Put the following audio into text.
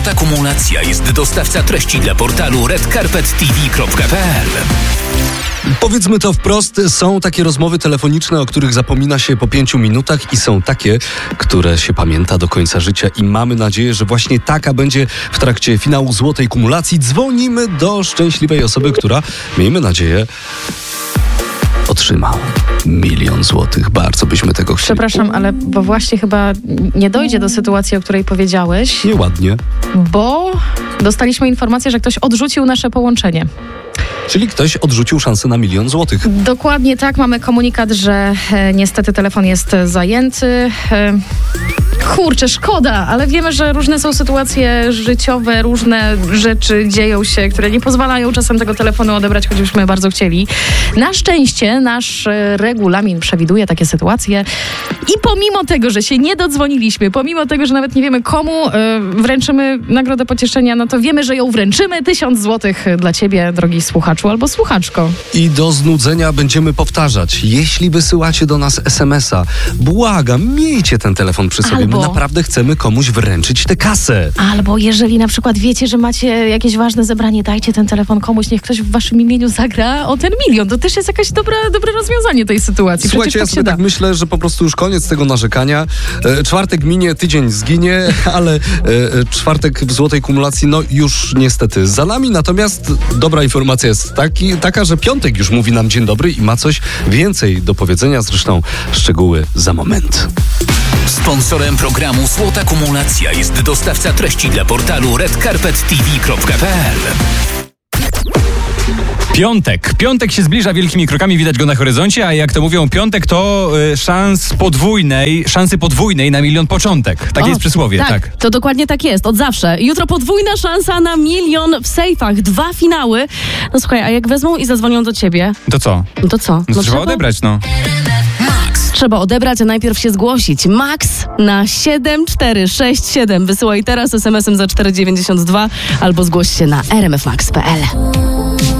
Złota Kumulacja jest dostawca treści dla portalu redcarpettv.pl. Powiedzmy to wprost, są takie rozmowy telefoniczne, o których zapomina się po 5 minutach i są takie, które się pamięta do końca życia i mamy nadzieję, że właśnie taka będzie w trakcie finału Złotej Kumulacji. Dzwonimy do szczęśliwej osoby, która, miejmy nadzieję, otrzyma 1 000 000 złotych. Bardzo byśmy tego chcieli. Przepraszam, ale bo właśnie chyba nie dojdzie do sytuacji, o której powiedziałeś. Nieładnie. Bo dostaliśmy informację, że ktoś odrzucił nasze połączenie. Czyli ktoś odrzucił szansę na 1 000 000 złotych. Dokładnie tak. Mamy komunikat, że niestety telefon jest zajęty. Kurczę, szkoda, ale wiemy, że różne są sytuacje życiowe, różne rzeczy dzieją się, które nie pozwalają czasem tego telefonu odebrać, choćbyśmy bardzo chcieli. Na szczęście nasz regulamin przewiduje takie sytuacje i pomimo tego, że się nie dodzwoniliśmy, pomimo tego, że nawet nie wiemy komu wręczymy nagrodę pocieszenia, no to wiemy, że ją wręczymy. 1000 złotych dla ciebie, drogi słuchaczu albo słuchaczko. I do znudzenia będziemy powtarzać. Jeśli wysyłacie do nas SMS-a, błagam, miejcie ten telefon przy sobie. My naprawdę chcemy komuś wręczyć tę kasę. Albo jeżeli na przykład wiecie, że macie jakieś ważne zebranie, dajcie ten telefon komuś, niech ktoś w waszym imieniu zagra o ten 1 000 000. To też jest jakieś dobre rozwiązanie tej sytuacji. Słuchajcie, ja sobie tak myślę, że po prostu już koniec tego narzekania. Czwartek minie, tydzień zginie, ale czwartek w Złotej Kumulacji już niestety za nami. Natomiast dobra informacja jest taka, że piątek już mówi nam dzień dobry i ma coś więcej do powiedzenia. Zresztą szczegóły za moment. Sponsorem programu Złota Kumulacja jest dostawca treści dla portalu redcarpettv.pl. Piątek się zbliża wielkimi krokami, widać go na horyzoncie, a jak to mówią, piątek to szansy podwójnej na 1 000 000 początek. Takie jest przysłowie, tak. To dokładnie tak jest, od zawsze. Jutro podwójna szansa na 1 000 000 w sejfach, 2 finały. No słuchaj, a jak wezmą i zadzwonią do ciebie? To co? To co? No trzeba odebrać, Trzeba odebrać, a najpierw się zgłosić. Max na 7467. Wysyłaj teraz SMS-em za 4,92 albo zgłoś się na rmfmax.pl.